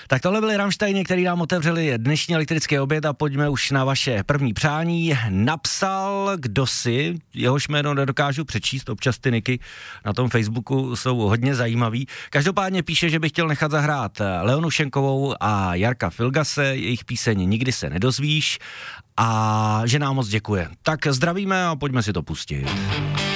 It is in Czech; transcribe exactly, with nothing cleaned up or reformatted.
Tak tohle byli Rammsteini, který nám otevřeli dnešní elektrický oběd a pojďme už na vaše první přání. Napsal kdosi, jehož jméno nedokážu přečíst, občas ty niky na tom Facebooku jsou hodně zajímavý. Každopádně píše, že by chtěl nechat zahrát Leonu Schenkovou a Jarka Filgase, jejich píseň Nikdy se nedozvíš a že nám moc děkuje. Tak zdravíme a pojďme si to pustit.